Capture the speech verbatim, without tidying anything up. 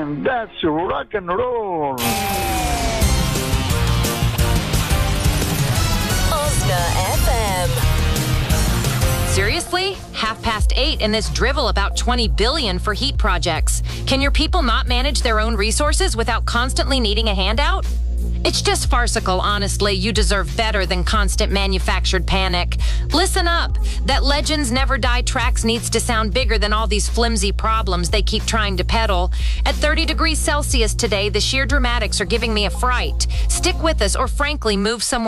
And that's rock and roll. F M. Seriously? Half past eight and this drivel about twenty billion dollars for heat projects. Can your people not manage their own resources without constantly needing a handout? It's just farcical, honestly. You deserve better than constant manufactured panic. Listen up. That Legends Never Die tracks needs to sound bigger than all these flimsy problems they keep trying to peddle. At thirty degrees Celsius today, the sheer dramatics are giving me a fright. Stick with us or frankly move somewhere